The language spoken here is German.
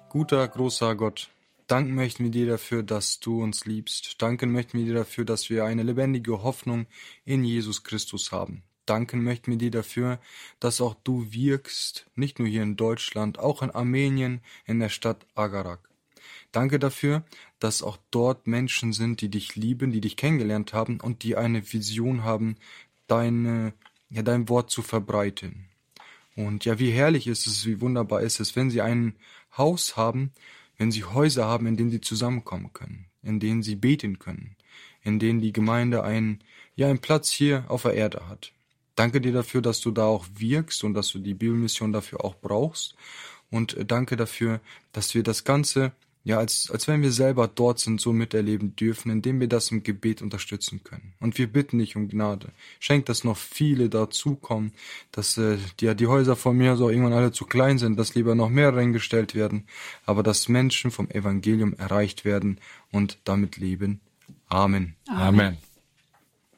Guter, großer Gott, danken möchten wir dir dafür, dass du uns liebst. Danken möchten wir dir dafür, dass wir eine lebendige Hoffnung in Jesus Christus haben. Danken möchten wir dir dafür, dass auch du wirkst, nicht nur hier in Deutschland, auch in Armenien, in der Stadt Agarak. Danke dafür, dass auch dort Menschen sind, die dich lieben, die dich kennengelernt haben und die eine Vision haben, dein Wort zu verbreiten. Und ja, wie herrlich ist es, wie wunderbar ist es, wenn sie ein Haus haben, wenn sie Häuser haben, in denen sie zusammenkommen können, in denen sie beten können, in denen die Gemeinde einen Platz hier auf der Erde hat. Danke dir dafür, dass du da auch wirkst und dass du die Bibelmission dafür auch brauchst. Und danke dafür, dass wir das Ganze, als wenn wir selber dort sind, so miterleben dürfen, indem wir das im Gebet unterstützen können. Und wir bitten dich um Gnade. Schenk, dass noch viele dazukommen, dass die Häuser von mir so irgendwann alle zu klein sind, dass lieber noch mehr reingestellt werden, aber dass Menschen vom Evangelium erreicht werden und damit leben. Amen. Amen.